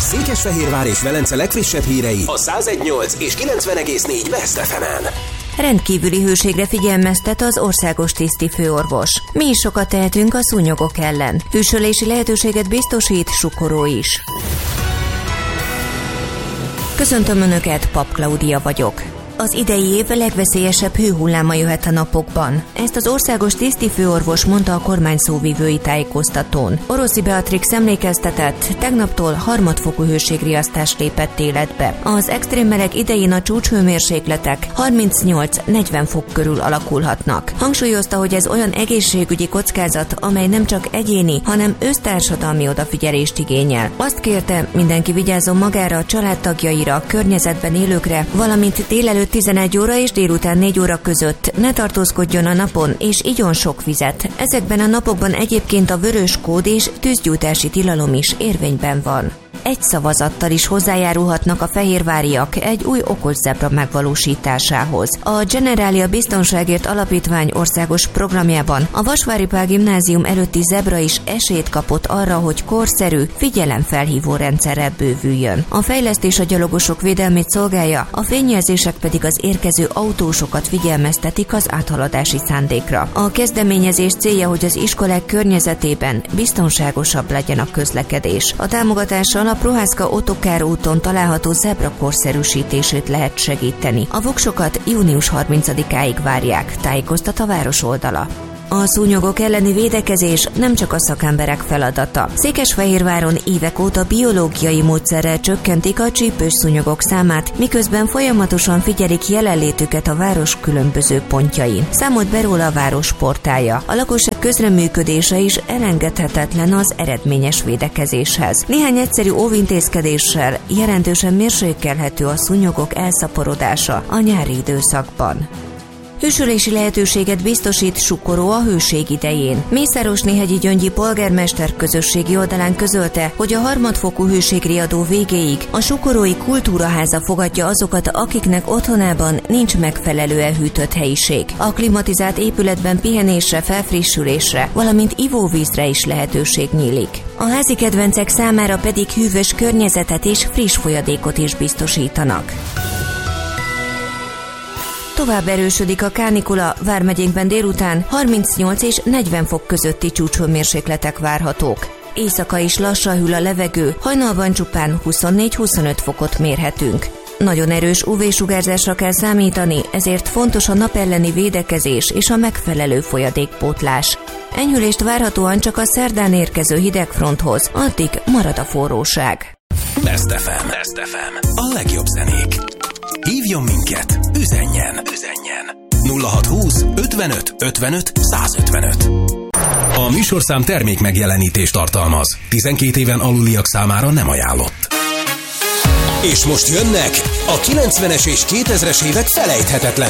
Székesfehérvár és Velence legfrissebb hírei a 101.8 és 90.4 West FM-en. Rendkívüli hőségre figyelmeztet az országos tisztifőorvos. Mi is sokat tehetünk a szúnyogok ellen. Hűsölési lehetőséget biztosít Sukoró is. Köszöntöm Önöket, Pap Klaudia vagyok. Az idei év legveszélyesebb hőhulláma jöhet a napokban. Ezt az országos tisztifőorvos mondta a kormány szóvivői tájékoztatón. Oroszi Beatrix emlékeztetett, tegnaptól harmadfokú hőségriasztás lépett életbe. Az extrém meleg idején a csúcshőmérsékletek 38-40 fok körül alakulhatnak. Hangsúlyozta, hogy ez olyan egészségügyi kockázat, amely nem csak egyéni, hanem össztársadalmi odafigyelést igényel. Azt kérte, mindenki vigyázzon magára, a családtagjaira, környezetben élőkre, valamint délelőtt 11 óra és délután 4 óra között ne tartózkodjon a napon, és igyon sok vizet. Ezekben a napokban egyébként a vörös kód és tűzgyújtási tilalom is érvényben van. Egy szavazattal is hozzájárulhatnak a fehérváriak egy új okoszebra megvalósításához. A Generália Biztonságért Alapítvány országos programjában a Vasvári Pál Gimnázium előtti zebra is esélyt kapott arra, hogy korszerű, figyelemfelhívó rendszerrel bővüljön. A fejlesztés a gyalogosok védelmét szolgálja, a fényjelzések pedig az érkező autósokat figyelmeztetik az áthaladási szándékra. A kezdeményezés célja, hogy az iskolák környezetében biztonságosabb legyen a közlekedés. A támogatással a Prohászka Ottokár úton található zebra korszerűsítését lehet segíteni. A voksokat június 30-áig várják, tájékoztat a város oldala. A szúnyogok elleni védekezés nem csak a szakemberek feladata. Székesfehérváron évek óta biológiai módszerrel csökkentik a csípős szúnyogok számát, miközben folyamatosan figyelik jelenlétüket a város különböző pontjain. Számolt be róla a város portálja. A lakosság közreműködése is elengedhetetlen az eredményes védekezéshez. Néhány egyszerű óvintézkedéssel jelentősen mérsékelhető a szúnyogok elszaporodása a nyári időszakban. Hősölési lehetőséget biztosít Sukoró a hőség idején. Mészárosnéhegyi Gyöngyi polgármester közösségi oldalán közölte, hogy a harmadfokú hőségriadó végéig a Sukorói Kultúraháza fogadja azokat, akiknek otthonában nincs megfelelően hűtött helyiség. A klimatizált épületben pihenésre, felfrissülésre, valamint ivóvízre is lehetőség nyílik. A házi kedvencek számára pedig hűvös környezetet és friss folyadékot is biztosítanak. Tovább erősödik a kánikula, Vármegyénkben délután 38 és 40 fok közötti csúcshőmérsékletek várhatók. Éjszaka is lassan hűl a levegő, hajnalban csupán 24-25 fokot mérhetünk. Nagyon erős UV-sugárzásra kell számítani, ezért fontos a nap elleni védekezés és a megfelelő folyadékpótlás. Enyhülést várhatóan csak a szerdán érkező hidegfronthoz, addig marad a forróság. Best FM. A legjobb zenék. Hívjon minket, üzenjen. 0620 55 55 155. A műsorszám termék megjelenítést tartalmaz. 12 éven aluliak számára nem ajánlott. És most jönnek a 90-es és 2000-es évek felejthetetlen